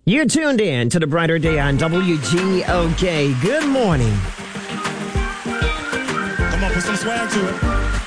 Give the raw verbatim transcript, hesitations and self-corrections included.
You're tuned in to the Brighter Day on W G O K. Good morning. Come on, put some swag to it.